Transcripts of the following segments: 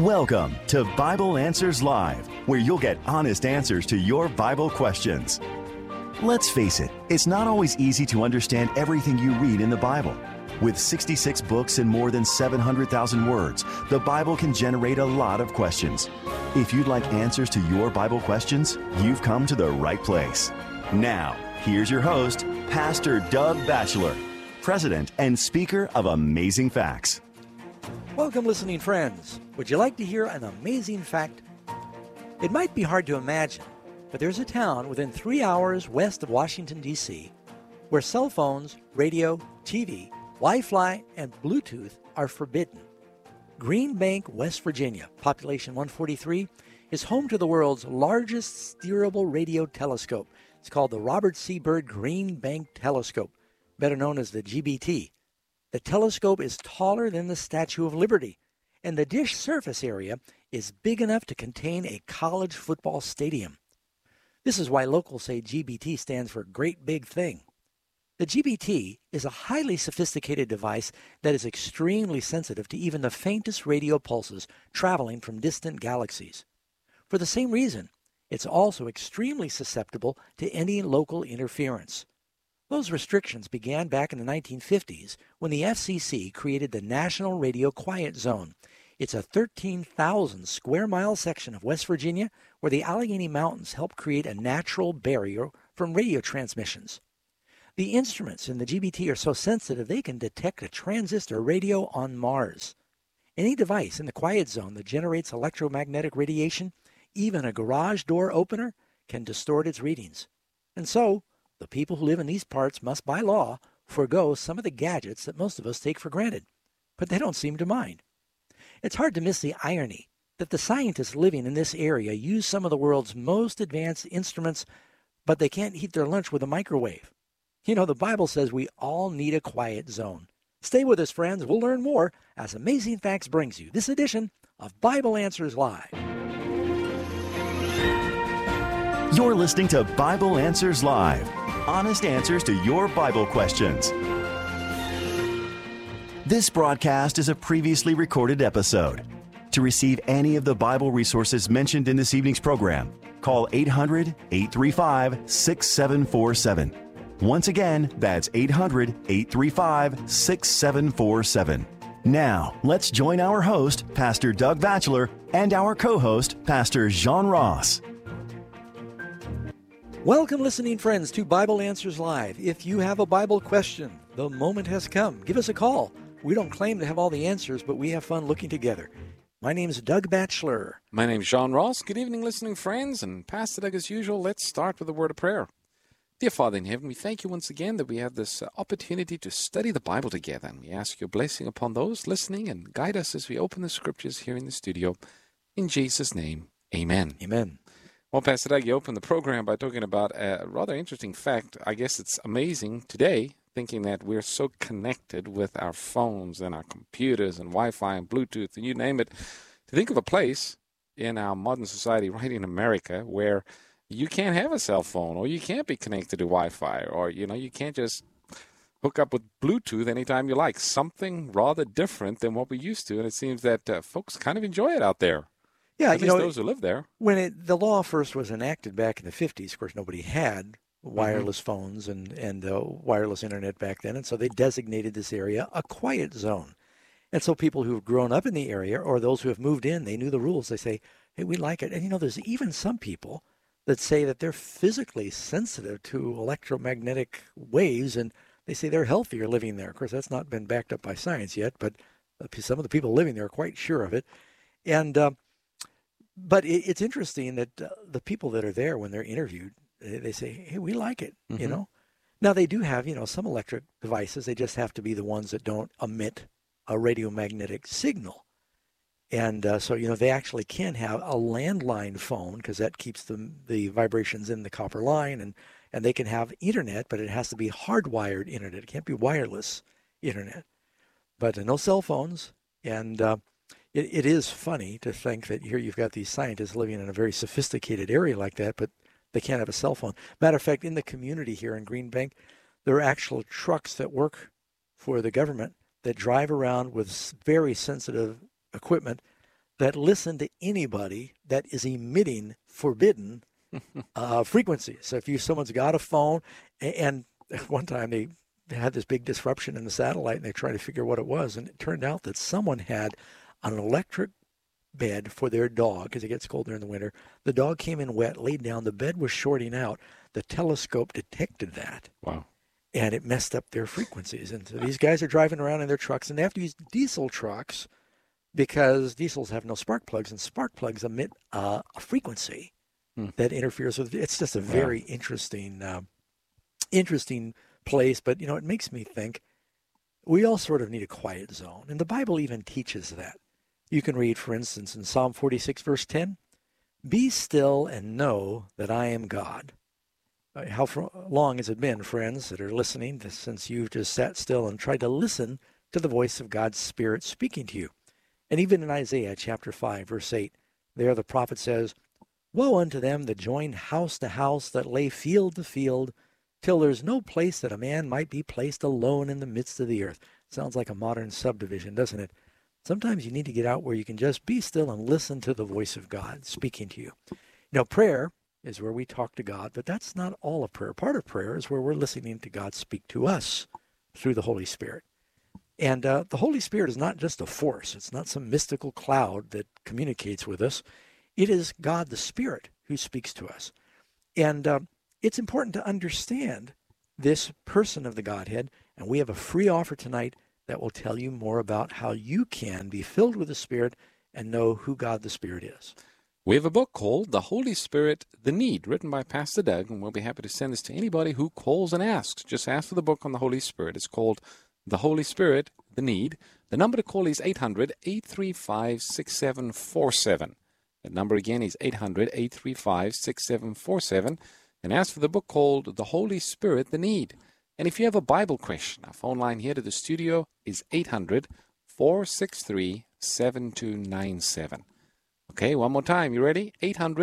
Welcome to Bible Answers Live, where you'll get honest answers to your Bible questions. Let's face it, it's not always easy to understand everything you read in the Bible. With 66 books and more than 700,000 words, the Bible can generate a lot of questions. If you'd like answers to your Bible questions, you've come to the right place. Now, here's your host, Pastor Doug Batchelor, President and Speaker of Amazing Facts. Welcome, listening friends. Would you like to hear an amazing fact? It might be hard to imagine, but there's a town within 3 hours west of Washington, D.C., where cell phones, radio, TV, Wi-Fi, and Bluetooth are forbidden. Green Bank, West Virginia, population 143, is home to the world's largest steerable radio telescope. It's called the Robert C. Byrd Green Bank Telescope, better known as the GBT. The telescope is taller than the Statue of Liberty, and the dish surface area is big enough to contain a college football stadium. This is why locals say GBT stands for Great Big Thing. The GBT is a highly sophisticated device that is extremely sensitive to even the faintest radio pulses traveling from distant galaxies. For the same reason, it's also extremely susceptible to any local interference. Those restrictions began back in the 1950s when the FCC created the National Radio Quiet Zone. It's a 13,000 square mile section of West Virginia where the Allegheny Mountains help create a natural barrier from radio transmissions. The instruments in the GBT are so sensitive they can detect a transistor radio on Mars. Any device in the quiet zone that generates electromagnetic radiation, even a garage door opener, can distort its readings. And so, the people who live in these parts must, by law, forego some of the gadgets that most of us take for granted. But they don't seem to mind. It's hard to miss the irony that the scientists living in this area use some of the world's most advanced instruments, but they can't heat their lunch with a microwave. You know, the Bible says we all need a quiet zone. Stay with us, friends. We'll learn more as Amazing Facts brings you this edition of Bible Answers Live. You're listening to Bible Answers Live. Honest answers to your Bible questions. This broadcast is a previously recorded episode. To receive any of the Bible resources mentioned in this evening's program, call 800-835-6747. Once again, that's 800-835-6747. Now, let's join our host, Pastor Doug Batchelor, and our co-host, Pastor John Ross. Welcome, listening friends, to Bible Answers Live. If you have a Bible question, the moment has come. Give us a call. We don't claim to have all the answers, but we have fun looking together. My name is Doug Batchelor. My name is John Ross. Good evening, listening friends. And Pastor Doug, as usual, let's start with a word of prayer. Dear Father in heaven, we thank you once again that we have this opportunity to study the Bible together. And we ask your blessing upon those listening and guide us as we open the scriptures here in the studio. In Jesus' name, amen. Amen. Well, Pastor Doug, you opened the program by talking about a rather interesting fact. I guess it's amazing today, thinking that we're so connected with our phones and our computers and Wi-Fi and Bluetooth and you name it, to think of a place in our modern society right in America where you can't have a cell phone or you can't be connected to Wi-Fi or, you can't just hook up with Bluetooth anytime you like. Something rather different than what we used to, and it seems that folks kind of enjoy it out there. Yeah, at least those who live there. When the law first was enacted back in the 50s, of course, nobody had wireless phones and wireless internet back then, and so they designated this area a quiet zone. And so people who have grown up in the area or those who have moved in, they knew the rules. They say, hey, we like it. And, there's even some people that say that they're physically sensitive to electromagnetic waves, and they say they're healthier living there. Of course, that's not been backed up by science yet, but some of the people living there are quite sure of it. And but it's interesting that the people that are there, when they're interviewed, they say, hey, we like it, Now, they do have, some electric devices. They just have to be the ones that don't emit a radiomagnetic signal. And so, they actually can have a landline phone because that keeps the vibrations in the copper line. And they can have internet, but it has to be hardwired internet. It can't be wireless internet. But no cell phones. And it is funny to think that here you've got these scientists living in a very sophisticated area like that, but they can't have a cell phone. Matter of fact, in the community here in Green Bank, there are actual trucks that work for the government that drive around with very sensitive equipment that listen to anybody that is emitting forbidden frequencies. So if someone's got a phone, and one time they had this big disruption in the satellite, and they tried to figure what it was, and it turned out that someone had an electric bed for their dog because it gets cold during the winter. The dog came in wet, laid down. The bed was shorting out. The telescope detected that. Wow. And it messed up their frequencies. And so these guys are driving around in their trucks, and they have to use diesel trucks because diesels have no spark plugs, and spark plugs emit a frequency that interferes with. It's just a very interesting place. But, it makes me think we all sort of need a quiet zone. And the Bible even teaches that. You can read, for instance, in Psalm 46, verse 10, "Be still and know that I am God." How long has it been, friends, that are listening, since you've just sat still and tried to listen to the voice of God's Spirit speaking to you? And even in Isaiah chapter 5, verse 8, there the prophet says, "Woe unto them that join house to house, that lay field to field, till there's no place that a man might be placed alone in the midst of the earth." Sounds like a modern subdivision, doesn't it? Sometimes you need to get out where you can just be still and listen to the voice of God speaking to you. Prayer is where we talk to God, but that's not all of prayer. Part of prayer is where we're listening to God speak to us through the Holy Spirit. And the Holy Spirit is not just a force. It's not some mystical cloud that communicates with us. It is God the Spirit who speaks to us. And it's important to understand this person of the Godhead, and we have a free offer tonight that will tell you more about how you can be filled with the Spirit and know who God the Spirit is. We have a book called The Holy Spirit, The Need, written by Pastor Doug, and we'll be happy to send this to anybody who calls and asks. Just ask for the book on the Holy Spirit. It's called The Holy Spirit, The Need. The number to call is 800-835-6747. The number again is 800-835-6747. And ask for the book called The Holy Spirit, The Need. And if you have a Bible question, our phone line here to the studio is 800-463-7297. Okay, one more time. You ready?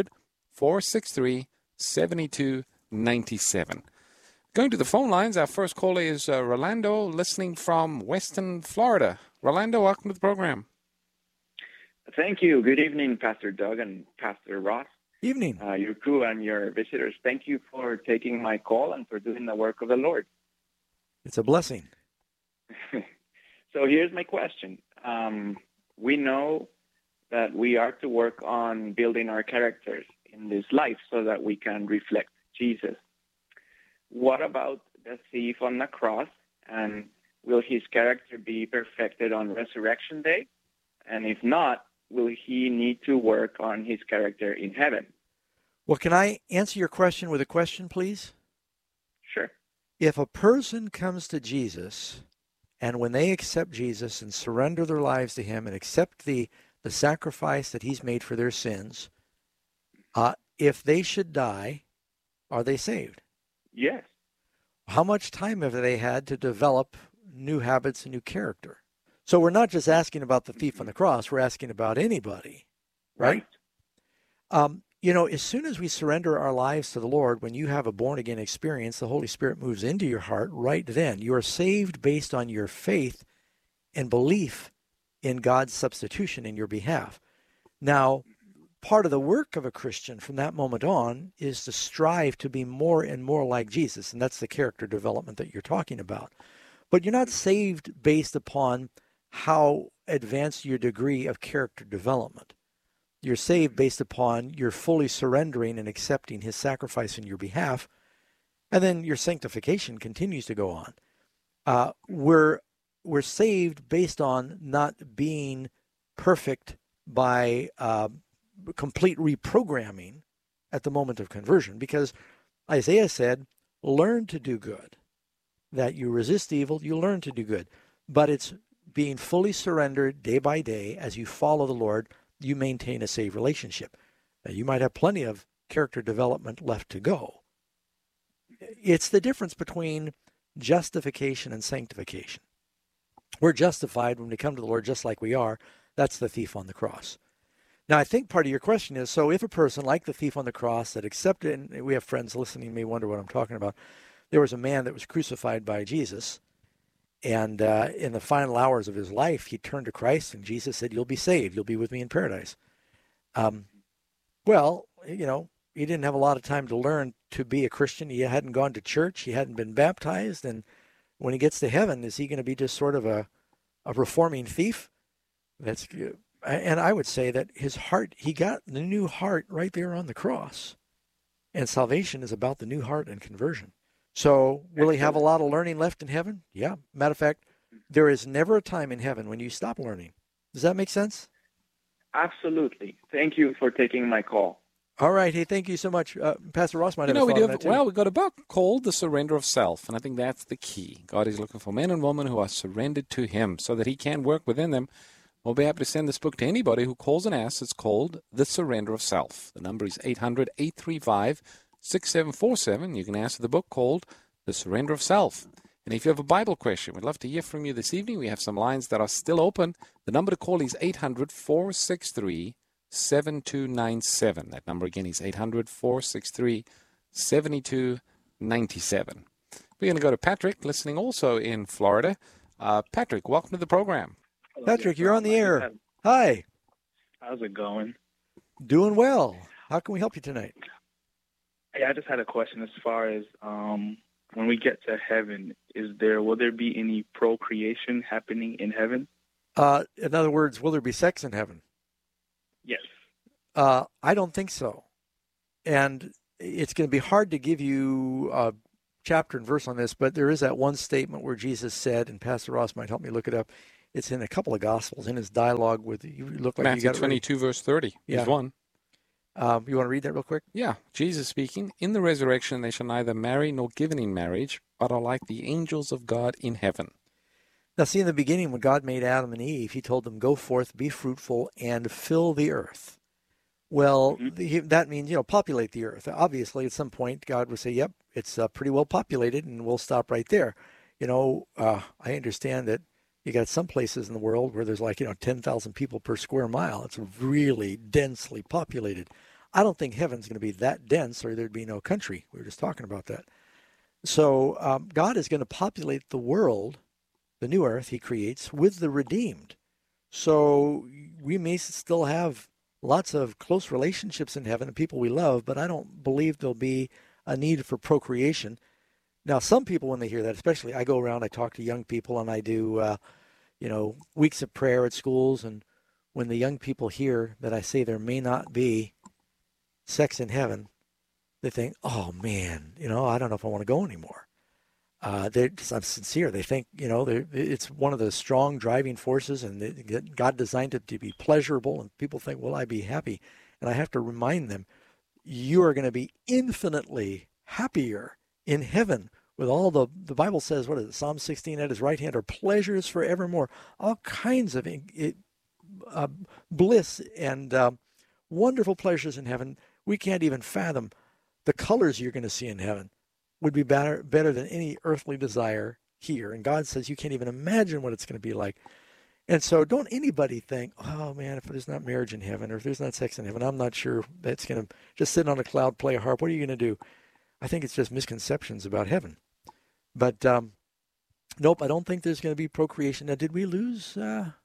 800-463-7297. Going to the phone lines, our first caller is Rolando, listening from Western Florida. Rolando, welcome to the program. Thank you. Good evening, Pastor Doug and Pastor Ross. Evening. Your crew and your visitors. Thank you for taking my call and for doing the work of the Lord. It's a blessing. So here's my question. We know that we are to work on building our characters in this life so that we can reflect Jesus. What about the thief on the cross? And will his character be perfected on Resurrection Day? And if not, will he need to work on his character in heaven? Well, can I answer your question with a question, please? Sure. If a person comes to Jesus, and when they accept Jesus and surrender their lives to him and accept the sacrifice that he's made for their sins, if they should die, are they saved? Yes. How much time have they had to develop new habits and new character? So we're not just asking about the thief on the cross, we're asking about anybody, right? As soon as we surrender our lives to the Lord, when you have a born-again experience, the Holy Spirit moves into your heart right then. You are saved based on your faith and belief in God's substitution in your behalf. Now, part of the work of a Christian from that moment on is to strive to be more and more like Jesus, and that's the character development that you're talking about. But you're not saved based upon how advanced your degree of character development. You're saved based upon your fully surrendering and accepting his sacrifice in your behalf, and then your sanctification continues to go on. We're saved based on not being perfect by complete reprogramming at the moment of conversion, because Isaiah said, learn to do good. That you resist evil, you learn to do good. But it's being fully surrendered day by day as you follow the Lord, you maintain a saved relationship. Now, you might have plenty of character development left to go. It's the difference between justification and sanctification. We're justified when we come to the Lord just like we are. That's the thief on the cross. Now, I think part of your question is, so if a person like the thief on the cross that accepted, and we have friends listening may wonder what I'm talking about. There was a man that was crucified by Jesus, And in the final hours of his life, he turned to Christ, and Jesus said, "You'll be saved. You'll be with me in paradise." Well, he didn't have a lot of time to learn to be a Christian. He hadn't gone to church. He hadn't been baptized. And when he gets to heaven, is he going to be just sort of a reforming thief? And I would say that his heart, he got the new heart right there on the cross. And salvation is about the new heart and conversion. So will he have a lot of learning left in heaven? Yeah. Matter of fact, there is never a time in heaven when you stop learning. Does that make sense? Absolutely. Thank you for taking my call. All right. Hey, thank you so much. Pastor Ross might have a thought on that too. Well, we've got a book called The Surrender of Self, and I think that's the key. God is looking for men and women who are surrendered to him so that he can work within them. We'll be happy to send this book to anybody who calls and asks. It's called The Surrender of Self. The number is 800-835-6747. You can ask the book called The Surrender of Self. And if you have a Bible question, we'd love to hear from you this evening. We have some lines that are still open. The number to call is 800-463-7297. That number again is 800-463-7297. We're going to go to Patrick, listening also in Florida. Patrick, welcome to the program. Patrick, you're on the air. Hi. How's it going? Doing well. How can we help you tonight? Hey, I just had a question as far as when we get to heaven, will there be any procreation happening in heaven? In other words, will there be sex in heaven? Yes. I don't think so. And it's going to be hard to give you a chapter and verse on this, but there is that one statement where Jesus said, and Pastor Ross might help me look it up. It's in a couple of Gospels, in his dialogue with, you look like Matthew you got 22, verse 30 is one. You want to read that real quick? Yeah. Jesus speaking, in the resurrection they shall neither marry nor given in marriage, but are like the angels of God in heaven. Now, see, in the beginning, when God made Adam and Eve, he told them, go forth, be fruitful, and fill the earth. Well, that means, populate the earth. Obviously, at some point, God would say, yep, it's pretty well populated, and we'll stop right there. I understand that you got some places in the world where there's 10,000 people per square mile. It's really densely populated. I don't think heaven's going to be that dense or there'd be no country. We were just talking about that. So God is going to populate the world, the new earth he creates, with the redeemed. So we may still have lots of close relationships in heaven and people we love, but I don't believe there'll be a need for procreation. Now, some people, when they hear that, especially I go around, I talk to young people, and I do, weeks of prayer at schools. And when the young people hear that I say there may not be sex in heaven, they think, oh, man, I don't know if I want to go anymore. I'm sincere. They think, it's one of the strong driving forces, and God designed it to be pleasurable. And people think, will I be happy? And I have to remind them, you are going to be infinitely happier in heaven with all the Bible says, what is it, Psalm 16, at his right hand are pleasures forevermore, all kinds of bliss and wonderful pleasures in heaven. We can't even fathom the colors you're going to see in heaven would be better than any earthly desire here. And God says you can't even imagine what it's going to be like. And so don't anybody think, oh, man, if there's not marriage in heaven or if there's not sex in heaven, I'm not sure that's going to just sit on a cloud, play a harp. What are you going to do? I think it's just misconceptions about heaven. But, nope, I don't think there's going to be procreation. Now, did we lose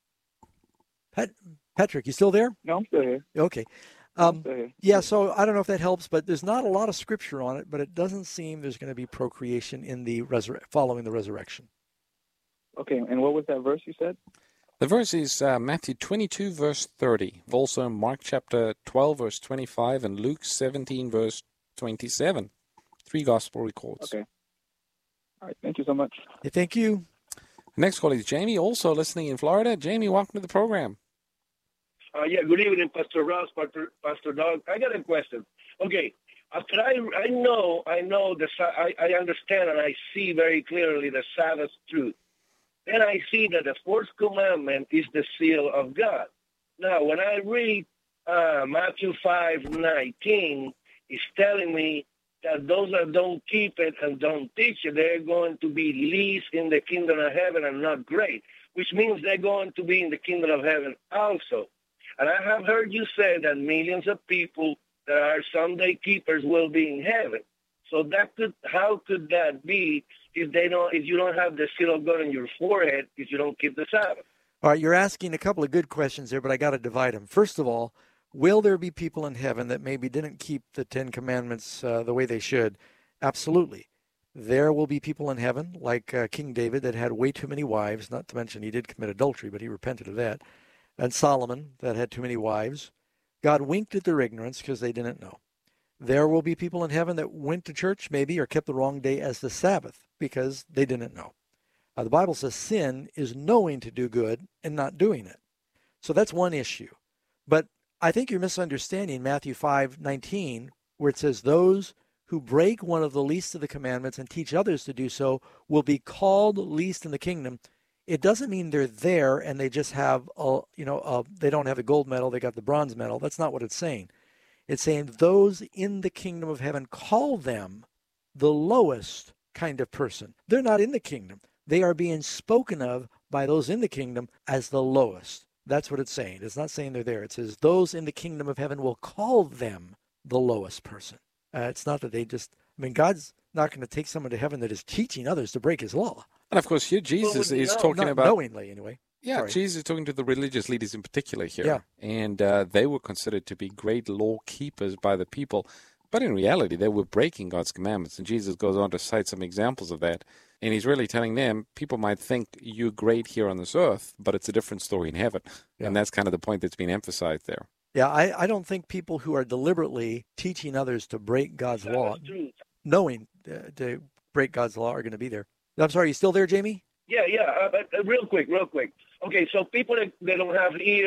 Patrick, you still there? No, I'm still here. Okay. Yeah, so I don't know if that helps, but there's not a lot of scripture on it, but it doesn't seem there's going to be procreation in the following the resurrection. Okay, and what was that verse you said? The verse is Matthew 22, verse 30. Also Mark chapter 12, verse 25, and Luke 17, verse 27. 3 gospel records. Okay. All right, thank you so much. Hey, thank you. Next call is Jamie, also listening in Florida. Jamie, welcome to the program. Good evening, Pastor Ross, Pastor Doug. I got a question. Okay, after I understand and I see very clearly the Sabbath truth. Then I see that the fourth commandment is the seal of God. Now, when I read Matthew 5:19, it's telling me that those that don't keep it and don't teach it, they're going to be least in the kingdom of heaven and not great, which means they're going to be in the kingdom of heaven also. And I have heard you say that millions of people that are Sunday keepers will be in heaven. So how could that be if you don't have the seal of God on your forehead, if you don't keep the Sabbath. All right, you're asking a couple of good questions there, but I got to divide them. First of all, will there be people in heaven that maybe didn't keep the Ten Commandments the way they should? Absolutely. There will be people in heaven, like King David, that had way too many wives, not to mention he did commit adultery, but he repented of that. And Solomon, that had too many wives. God winked at their ignorance because they didn't know. There will be people in heaven that went to church maybe or kept the wrong day as the Sabbath because they didn't know. The Bible says sin is knowing to do good and not doing it. So that's one issue. But I think you're misunderstanding Matthew 5:19, where it says, those who break one of the least of the commandments and teach others to do so will be called least in the kingdom. It doesn't mean they're there and they just have, they don't have the gold medal, they got the bronze medal. That's not what it's saying. It's saying those in the kingdom of heaven, call them the lowest kind of person. They're not in the kingdom. They are being spoken of by those in the kingdom as the lowest. That's what it's saying. It's not saying they're there. It says those in the kingdom of heaven will call them the lowest person. It's not that they just, God's not going to take someone to heaven that is teaching others to break his law. And of course, here Jesus is talking not about... knowingly, anyway. Yeah, Sorry. Jesus is talking to the religious leaders in particular here. Yeah. And they were considered to be great law keepers by the people. But in reality, they were breaking God's commandments. And Jesus goes on to cite some examples of that. And he's really telling them, people might think you're great here on this earth, but it's a different story in heaven. Yeah. And that's kind of the point that's being emphasized there. Yeah, I don't think people who are deliberately teaching others to break God's law, knowing to break God's law, are going to be there. I'm sorry, you still there, Jamie? Yeah. Real quick. Okay, so people that don't have ears,